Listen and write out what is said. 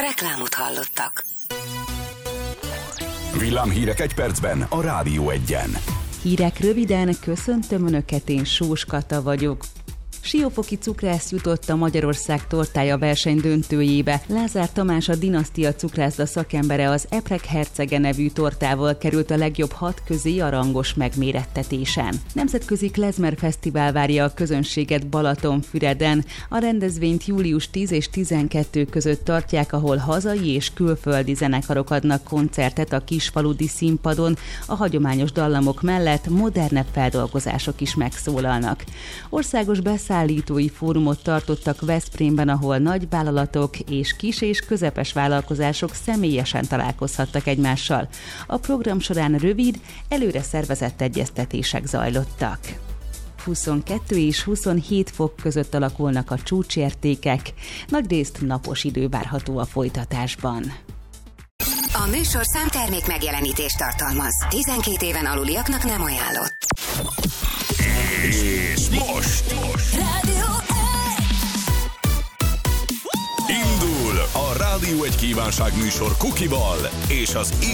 Reklámot hallottak. Villámhírek egy percben a Rádió Egyen. Hírek röviden, köszöntöm Önöket, én Sós Kata vagyok. Siófoki cukrász jutott a Magyarország tortája verseny döntőjébe. Lázár Tamás, a Dinasztia cukrászda szakembere, az Eprek hercege nevű tortával került a legjobb 6 közé a rangos megmérettetésen. Nemzetközi klezmer fesztivál várja a közönséget Balatonfüreden. A rendezvényt július 10 és 12 között tartják, ahol hazai és külföldi zenekarok adnak koncertet a kisfaludi színpadon. A hagyományos dallamok mellett modernebb feldolgozások is megszólalnak. Országos beszállítói fórumot tartottak Veszprémben, ahol nagy vállalatok és kis és közepes vállalkozások személyesen találkozhattak egymással. A program során rövid, előre szervezett egyeztetések zajlottak. 22 és 27 fok között alakulnak a csúcsértékek. Nagyrészt napos idő várható a folytatásban. A műsor számtermék megjelenítést tartalmaz. 12 éven aluliaknak nem ajánlott. És most Rádió indul a Rádió Egy kívánságműsor Kukival és az